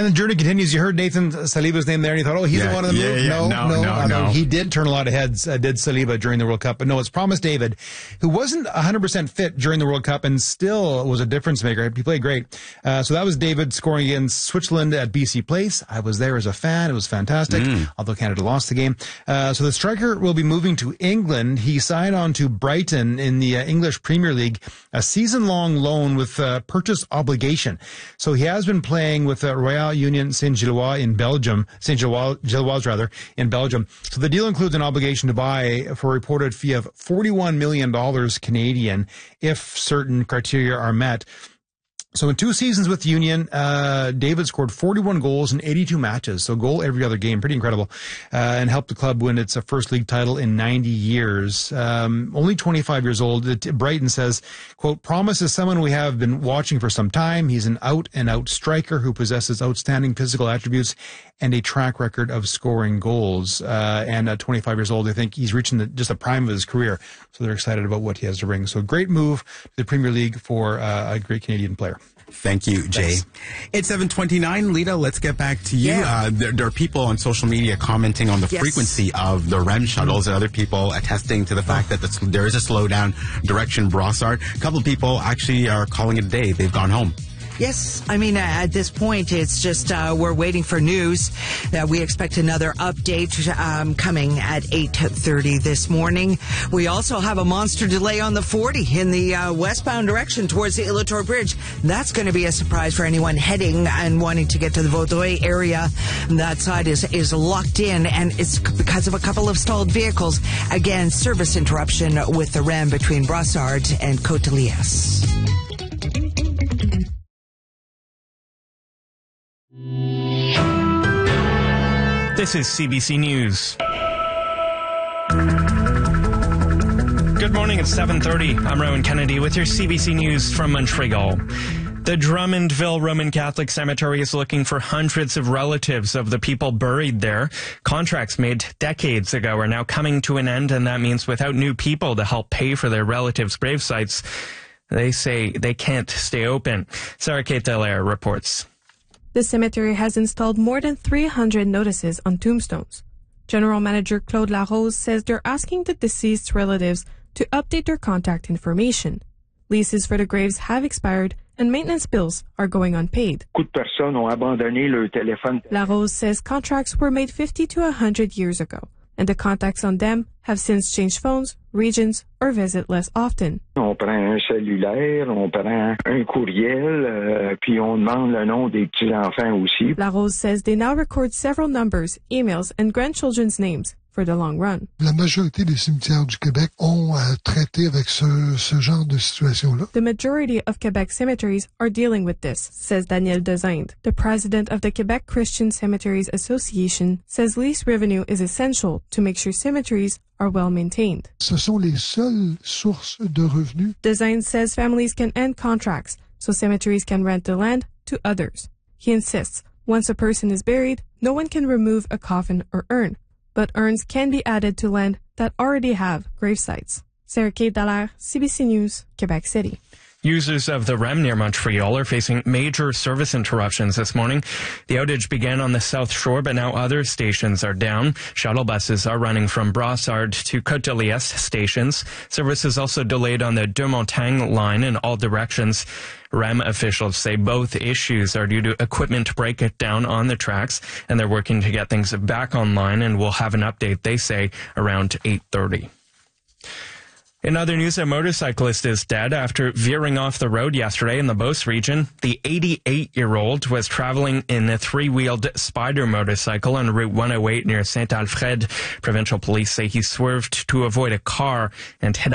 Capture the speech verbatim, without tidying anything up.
And the journey continues. You heard Nathan Saliba's name there, and you thought, oh, he's yeah, the one on the yeah, move. Yeah. No, No, no, no, uh, no. He did turn a lot of heads, uh, did Saliba during the World Cup. But no, it's Promise David, who wasn't one hundred percent fit during the World Cup and still was a difference maker. He played great. Uh, so that was David scoring against Switzerland at B C Place. I was there as a fan. It was fantastic, mm. although Canada lost the game. Uh, so the striker will be moving to England. He signed on to Brighton in the uh, English Premier League, a season-long loan with uh, purchase obligation. So he has been playing with uh, Royal Union Saint-Gilloise in Belgium, Saint-Gilloise rather, in Belgium. So the deal includes an obligation to buy for a reported fee of forty-one million dollars Canadian if certain criteria are met. So in two seasons with Union, uh, David scored forty-one goals in eighty-two matches. So goal every other game. Pretty incredible. Uh, and helped the club win its uh, first league title in ninety years. Um, only twenty-five years old. Brighton says, quote, Promise is someone we have been watching for some time. He's an out and out striker who possesses outstanding physical attributes and a track record of scoring goals. Uh, and at twenty-five years old, I think he's reaching the, just the prime of his career. So they're excited about what he has to bring. So great move to the Premier League for uh, a great Canadian player. Thank you, Jay. Thanks. It's seven twenty-nine. Lita, let's get back to you. Yeah. Uh, there, there are people on social media commenting on the yes. frequency of the R E M shuttles, and other people attesting to the fact that the, there is a slowdown direction Brossard. A couple of people actually are calling it a day. They've gone home. Yes, I mean, at this point, it's just uh, we're waiting for news. Uh, we expect another update um, coming at eight thirty this morning. We also have a monster delay on the forty in the uh, westbound direction towards the Illator Bridge. That's going to be a surprise for anyone heading and wanting to get to the Vaudreuil area. That side is, is locked in, and it's because of a couple of stalled vehicles. Again, service interruption with the R E M between Brossard and Côte-de-Liesse. This is C B C News. Good morning, it's seven thirty. I'm Rowan Kennedy with your C B C News from Montreal. The Drummondville Roman Catholic Cemetery is looking for hundreds of relatives of the people buried there. Contracts made decades ago are now coming to an end, and that means without new people to help pay for their relatives' grave sites, they say they can't stay open. Sarah Kate Dallaire reports. The cemetery has installed more than three hundred notices on tombstones. General Manager Claude Larose says they're asking the deceased relatives to update their contact information. Leases for the graves have expired and maintenance bills are going unpaid. Larose says contracts were made fifty to one hundred years ago, and the contacts on them have since changed phones, regions, or visit less often. On prend un cellulaire, on prend un courriel, euh, puis on demande le nom des petits-enfants aussi. Larose says they now record several numbers, emails, and grandchildren's names for the long run. La majorité des cimetières du Québec ont à traiter avec ce, ce genre de situation-là. The majority of Quebec cemeteries are dealing with this, says Daniel Dezinde. The president of the Quebec Christian Cemeteries Association says lease revenue is essential to make sure cemeteries are well maintained. Ce sont les seules sources de revenus. Dezinde says families can end contracts, so cemeteries can rent the land to others. He insists once a person is buried, no one can remove a coffin or urn, but urns can be added to land that already have grave sites. Sarah Kate Dallaire, C B C News, Quebec City. Users of the R E M near Montreal are facing major service interruptions this morning. The outage began on the South Shore, but now other stations are down. Shuttle buses are running from Brossard to Côte-de-Liesse stations. Service is also delayed on the Deux Montagnes line in all directions. R E M officials say both issues are due to equipment breakdown on the tracks, and they're working to get things back online, and we'll have an update, they say, around eight thirty. In other news, a motorcyclist is dead after veering off the road yesterday in the Beauce region. The eighty-eight-year-old was traveling in a three-wheeled Spider motorcycle on Route one oh eight near Saint-Alfred. Provincial police say he swerved to avoid a car and hit